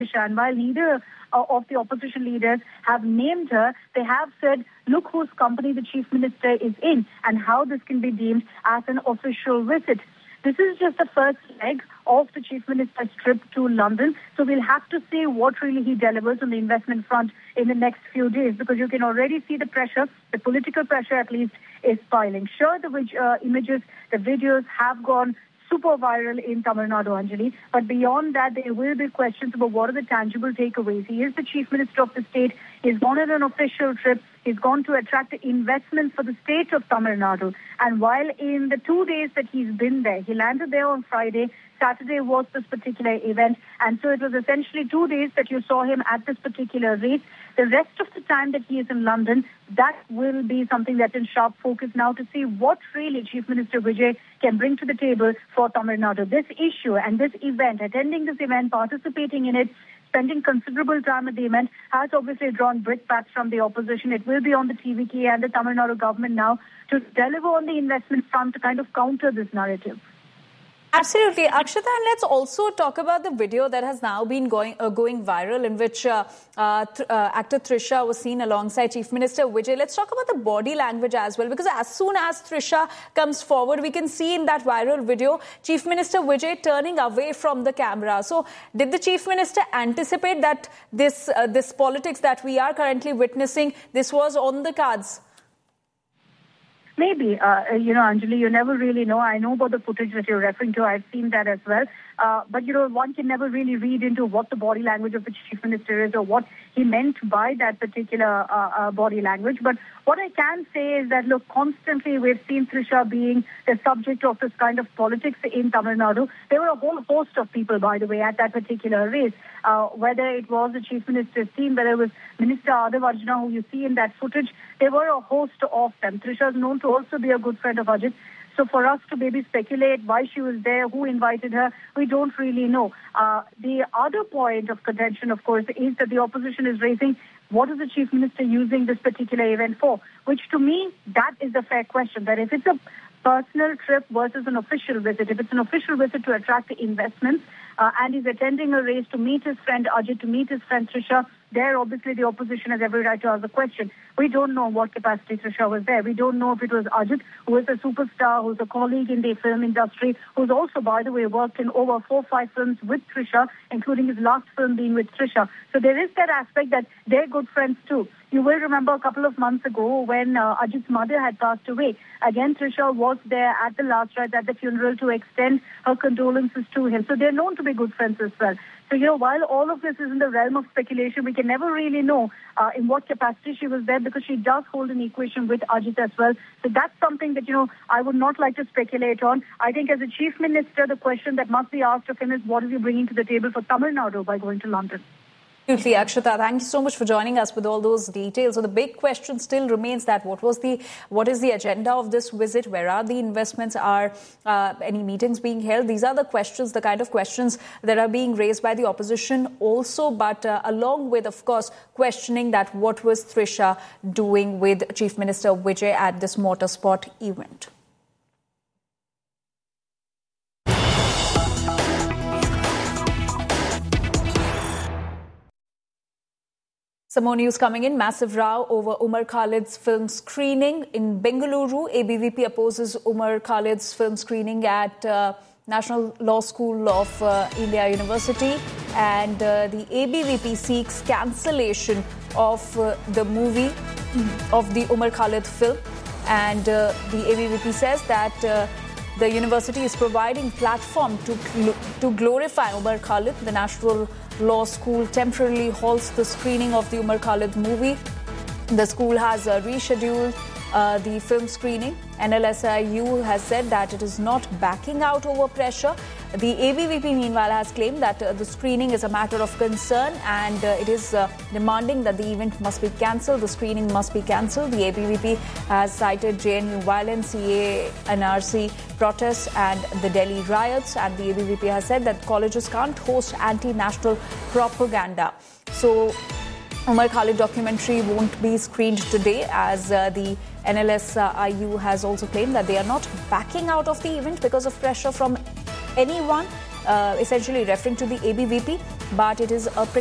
And while neither of the opposition leaders have named her, they have said, look whose company the chief minister is in and how this can be deemed as an official visit. This is just the first leg of the chief minister's trip to London. So we'll have to see what really he delivers on the investment front in the next few days, because you can already see the pressure, the political pressure at least, is piling. Sure, the images, the videos have gone super viral in Tamil Nadu, Anjali. But beyond that, there will be questions about what are the tangible takeaways. He is the chief minister of the state. He's gone on an official trip. He's gone to attract investments for the state of Tamil Nadu. And while in the 2 days that he's been there, he landed there on Friday. Saturday was this particular event. And so it was essentially 2 days that you saw him at this particular race. The rest of the time that he is in London, that will be something that's in sharp focus now to see what really Chief Minister Vijay can bring to the table for Tamil Nadu. This issue and this event, attending this event, participating in it, spending considerable time at the event, has obviously drawn brickbats from the opposition. It will be on the TVK and the Tamil Nadu government now to deliver on the investment front to kind of counter this narrative. Absolutely. Akshata, and let's also talk about the video that has now been going viral, in which actor Trisha was seen alongside Chief Minister Vijay. Let's talk about the body language as well, because as soon as Trisha comes forward, we can see in that viral video Chief Minister Vijay turning away from the camera. So did the Chief Minister anticipate that this politics that we are currently witnessing, this was on the cards? Maybe, Anjali, you never really know. I know about the footage that you're referring to. I've seen that as well. But, one can never really read into what the body language of the chief minister is or what he meant by that particular body language. But what I can say is that, look, constantly we've seen Trisha being the subject of this kind of politics in Tamil Nadu. There were a whole host of people, by the way, at that particular race, whether it was the chief minister's team, whether it was Minister Adav Arjuna, who you see in that footage. There were a host of them. Trisha is known to also be a good friend of Ajit. So for us to maybe speculate why she was there, who invited her, we don't really know. The other point of contention, of course, is that the opposition is raising, what is the chief minister using this particular event for? Which to me, that is the fair question. That if it's a personal trip versus an official visit, if it's an official visit to attract the investments, and he's attending a race to meet his friend Ajit, to meet his friend Trisha, there obviously the opposition has every right to ask the question. We don't know what capacity Trisha was there. We don't know if it was Ajit, who is a superstar, who's a colleague in the film industry, who's also, by the way, worked in over 4 or 5 films with Trisha, including his last film being with Trisha. So there is that aspect that they're good friends too. You will remember a couple of months ago when Ajit's mother had passed away. Again, Trisha was there at the last rite at the funeral to extend her condolences to him. So they're known to be good friends as well. So, while all of this is in the realm of speculation, we can never really know in what capacity she was there, because she does hold an equation with Ajit as well. So that's something that, I would not like to speculate on. I think as a chief minister, the question that must be asked of him is, what is he bringing to the table for Tamil Nadu by going to London? Absolutely, Akshata. Thank you so much for joining us with all those details. So the big question still remains that what is the agenda of this visit? Where are the investments? Are any meetings being held? These are the questions, the kind of questions that are being raised by the opposition also, but along with, of course, questioning that what was Trisha doing with Chief Minister Vijay at this motorsport event. Some more news coming in. Massive row over Umar Khalid's film screening in Bengaluru. ABVP opposes Umar Khalid's film screening at National Law School of India University, and the ABVP seeks cancellation of the movie of the Umar Khalid film. And the ABVP says that the university is providing platform to glorify Umar Khalid. The National Law School temporarily halts the screening of the Umar Khalid movie. The school has rescheduled the film screening. NLSIU has said that it is not backing out over pressure. The ABVP, meanwhile, has claimed that the screening is a matter of concern, and it is demanding that the event must be cancelled, the screening must be cancelled. The ABVP has cited JNU violence, CAA, NRC protests and the Delhi riots, and the ABVP has said that colleges can't host anti-national propaganda. So Umar Khalid documentary won't be screened today, as the NLSIU has also claimed that they are not backing out of the event because of pressure from anyone, essentially referring to the ABVP. but it is a